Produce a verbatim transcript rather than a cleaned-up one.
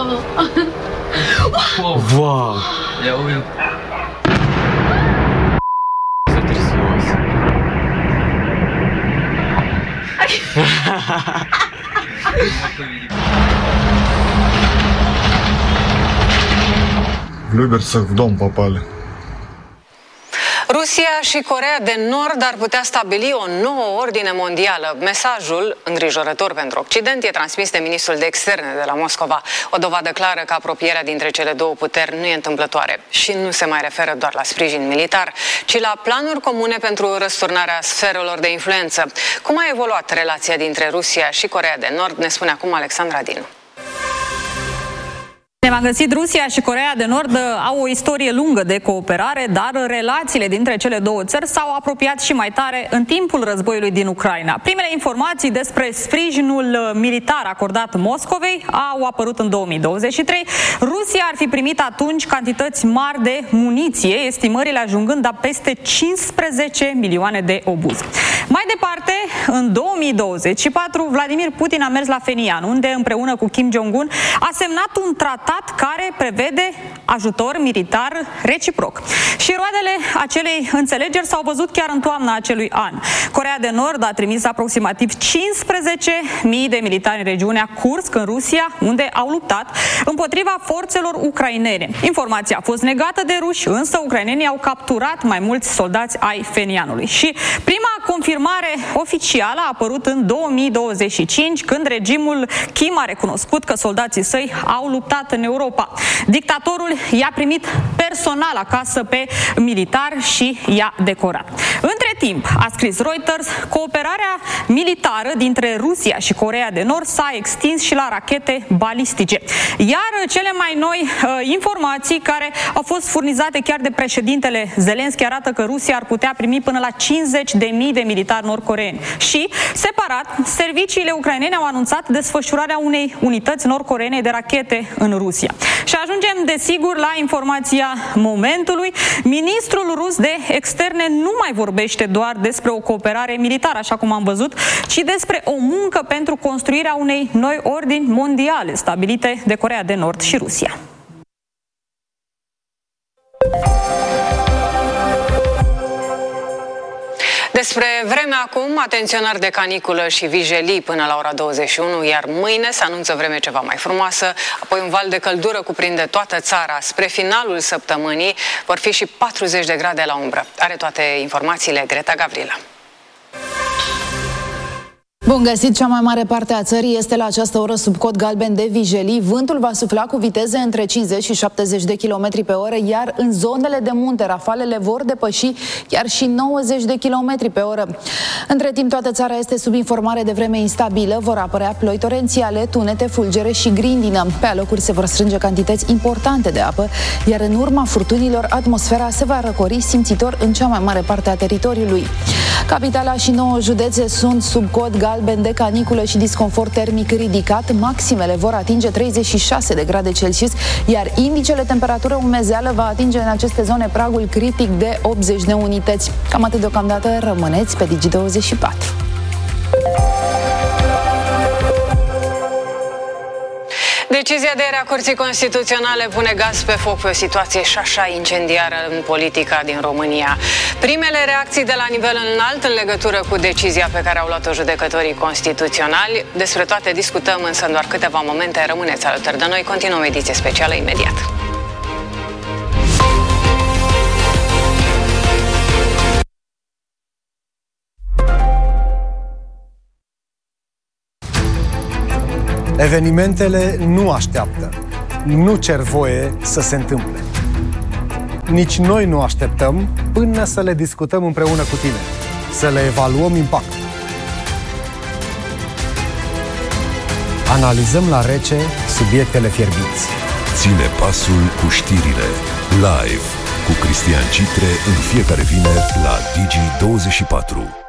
Wow! Wow! Ia uite! S-a trezit. Любят в дом попали. Rusia și Coreea de Nord ar putea stabili o nouă ordine mondială. Mesajul, îngrijorător pentru Occident, e transmis de ministrul de externe de la Moscova. O dovadă clară că apropierea dintre cele două puteri nu e întâmplătoare și nu se mai referă doar la sprijin militar, ci la planuri comune pentru răsturnarea sferelor de influență. Cum a evoluat relația dintre Rusia și Coreea de Nord, ne spune acum Alexandra Dinu. Ne-am găsit, Rusia și Coreea de Nord au o istorie lungă de cooperare, dar relațiile dintre cele două țări s-au apropiat și mai tare în timpul războiului din Ucraina. Primele informații despre sprijinul militar acordat Moscovei au apărut în două mii douăzeci și trei. Rusia ar fi primit atunci cantități mari de muniție, estimările ajungând la peste cincisprezece milioane de obuzi. Mai departe, în două mii douăzeci și patru, Vladimir Putin a mers la Phenian, unde împreună cu Kim Jong-un a semnat un tratat care prevede ajutor militar reciproc. Și roadele acelei înțelegeri s-au văzut chiar în toamna acelui an. Coreea de Nord a trimis aproximativ cincisprezece mii de militari în regiunea Kursk, în Rusia, unde au luptat împotriva forțelor ucrainene. Informația a fost negată de ruși, însă ucrainenii au capturat mai mulți soldați ai Phenianului. Și prima confirmare oficială a apărut în două mii douăzeci și cinci, când regimul Kim a recunoscut că soldații săi au luptat în Europa. Dictatorul i-a primit personal acasă pe militar și i-a decorat. Între timp, a scris Reuters, cooperarea militară dintre Rusia și Coreea de Nord s-a extins și la rachete balistice. Iar cele mai noi uh, informații care au fost furnizate chiar de președintele Zelenski arată că Rusia ar putea primi până la cincizeci de mii de militari nord-coreeni. Și, separat, serviciile ucrainene au anunțat desfășurarea unei unități nord-coreene de rachete în Rusia. Și ajungem, desigur, la informația momentului. Ministrul rus de externe nu mai vorbește doar despre o cooperare militară, așa cum am văzut, ci despre o muncă pentru construirea unei noi ordini mondiale stabilite de Coreea de Nord și Rusia. Despre vreme acum, atenționari de caniculă și vijelii până la ora douăzeci și unu, iar mâine se anunță vreme ceva mai frumoasă, apoi un val de căldură cuprinde toată țara. Spre finalul săptămânii vor fi și patruzeci de grade la umbră. Are toate informațiile Greta Gavrila. Bun găsit! Cea mai mare parte a țării este la această oră sub cod galben de vijelii. Vântul va sufla cu viteze între cincizeci și șaptezeci de kilometri pe oră, iar în zonele de munte rafalele vor depăși chiar și nouăzeci de kilometri pe oră. Între timp, toată țara este sub informare de vreme instabilă. Vor apărea ploi torențiale, tunete, fulgere și grindină. Pe alocuri se vor strânge cantități importante de apă, iar în urma furtunilor, atmosfera se va răcori simțitor în cea mai mare parte a teritoriului. Capitala și nouă județe sunt sub cod galben de caniculă și disconfort termic ridicat. Maximele vor atinge treizeci și șase de grade Celsius, iar indicele temperatură umezeală va atinge în aceste zone pragul critic de optzeci de unități. Cam atât deocamdată, rămâneți pe Digi douăzeci și patru. Decizia de ieri a Curții Constituționale pune gaz pe foc pe o situație și așa incendiară în politica din România. Primele reacții de la nivel înalt în legătură cu decizia pe care au luat-o judecătorii constituționali. Despre toate discutăm însă în doar câteva momente. Rămâneți alături de noi, continuăm ediție specială imediat. Evenimentele nu așteaptă, nu cer voie să se întâmple. Nici noi nu așteptăm până să le discutăm împreună cu tine, să le evaluăm impactul. Analizăm la rece subiectele fierbinți. Ține pasul cu știrile, live, cu Cristian Citre, în fiecare vineri la Digi douăzeci și patru.